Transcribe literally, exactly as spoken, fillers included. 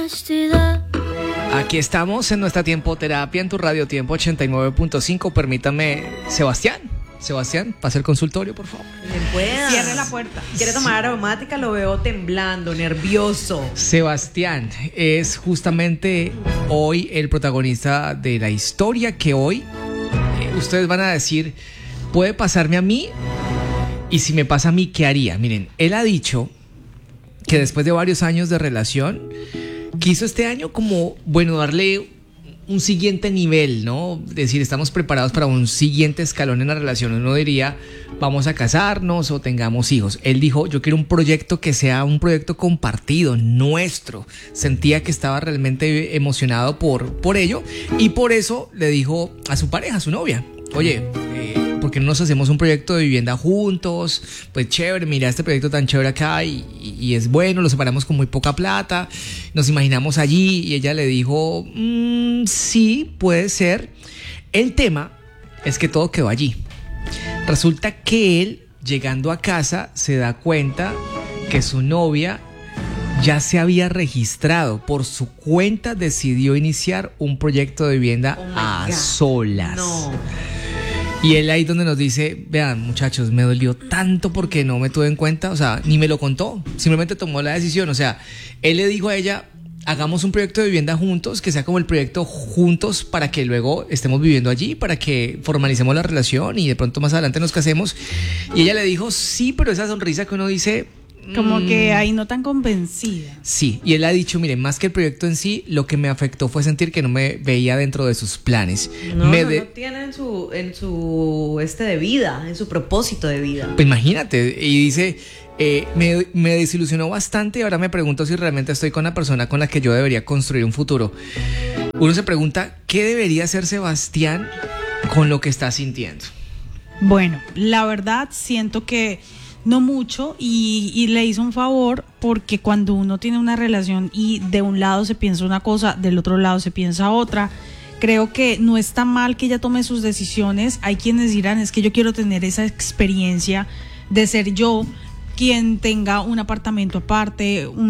honestidad. Aquí estamos en nuestra Tiempo Terapia, en tu Radio Tiempo ochenta y nueve punto cinco. Permítame, Sebastián. Sebastián, pasa el consultorio, por favor. Pueda. Cierre la puerta. Quiere tomar aromática, lo veo temblando, nervioso. Sebastián es justamente hoy el protagonista de la historia que hoy eh, ustedes van a decir, puede pasarme a mí, y si me pasa a mí, ¿qué haría? Miren, él ha dicho que después de varios años de relación, quiso este año como, bueno, darle un siguiente nivel, ¿no? Es decir, estamos preparados para un siguiente escalón en la relación. Uno diría, vamos a casarnos o tengamos hijos. Él dijo, yo quiero un proyecto que sea un proyecto compartido, nuestro. Sentía que estaba realmente emocionado por, por ello, y por eso le dijo a su pareja, a su novia, oye, eh, ¿por qué no nos hacemos un proyecto de vivienda juntos? Pues chévere, mira este proyecto tan chévere acá y, y, y es bueno, lo separamos con muy poca plata, nos imaginamos allí. Y ella le dijo, mmm, sí, puede ser. El tema es que todo quedó allí. Resulta que él, llegando a casa, se da cuenta que su novia ya se había registrado. Por su cuenta decidió iniciar un proyecto de vivienda Oh my a God. solas. No. Y él ahí donde nos dice, vean muchachos, me dolió tanto porque no me tuve en cuenta, o sea, ni me lo contó, simplemente tomó la decisión. O sea, él le dijo a ella, hagamos un proyecto de vivienda juntos, que sea como el proyecto juntos para que luego estemos viviendo allí, para que formalicemos la relación y de pronto más adelante nos casemos. Y ella le dijo, sí, pero esa sonrisa que uno dice... Como mm, que ahí no tan convencida. Sí, y él ha dicho, miren, más que el proyecto en sí, lo que me afectó fue sentir que no me veía dentro de sus planes. No, me no, de- no tiene en su, en su este de vida, en su propósito de vida. Pues imagínate, y dice, eh, me, me desilusionó bastante y ahora me pregunto si realmente estoy con la persona con la que yo debería construir un futuro. Uno se pregunta, ¿qué debería hacer Sebastián con lo que está sintiendo? Bueno, la verdad siento que no mucho, y, y le hizo un favor, porque cuando uno tiene una relación y de un lado se piensa una cosa, del otro lado se piensa otra, creo que no está mal que ella tome sus decisiones. Hay quienes dirán, es que yo quiero tener esa experiencia de ser yo quien tenga un apartamento aparte, un